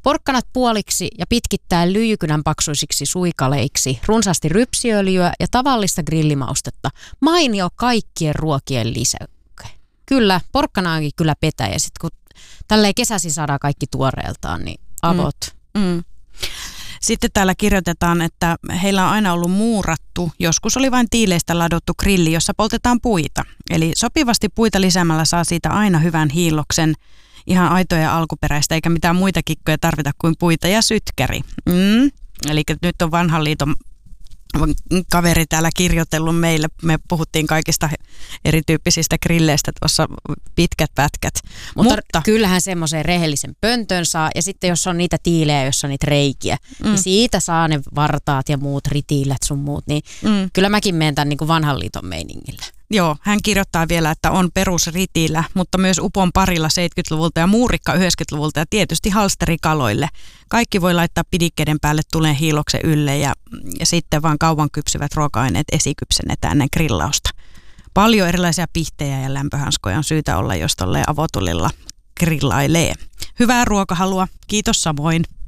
Porkkanat puoliksi ja pitkittää lyijykynän paksuisiksi suikaleiksi, runsaasti rypsiöljyä ja tavallista grillimaustetta. Mainio kaikkien ruokien lisäke. Kyllä, porkkana onkin kyllä petäjä. Sitten kun tälleen kesäsi saadaan kaikki tuoreeltaan, niin avot. Sitten täällä kirjoitetaan, että heillä on aina ollut muurattu, joskus oli vain tiileistä ladottu grilli, jossa poltetaan puita. Eli sopivasti puita lisäämällä saa siitä aina hyvän hiilloksen, ihan aitoa ja alkuperäistä, eikä mitään muita kikkoja tarvita kuin puita ja sytkäri. Eli nyt on vanhan liiton kaveri täällä kirjoitellut meille. Me puhuttiin kaikista erityyppisistä grilleistä tuossa pitkät pätkät. Mutta kyllähän semmoisen rehellisen pöntön saa. Ja sitten jos on niitä tiilejä, jossa on niitä reikiä, niin siitä saa ne vartaat ja muut ritiilät sun muut. Niin kyllä mäkin menen tämän niin kuin vanhan liiton meiningillä. Joo, hän kirjoittaa vielä, että on perusritiillä, mutta myös upon parilla 70-luvulta ja muurikka 90-luvulta ja tietysti halsterikaloille. Kaikki voi laittaa pidikkeiden päälle tuleen hiiloksen ylle ja sitten vaan kauan kypsyvät ruoka-aineet esikypsennetään ennen grillausta. Paljon erilaisia pihtejä ja lämpöhanskoja on syytä olla, jos tolleen avotulilla grillailee. Hyvää ruokahalua, kiitos samoin.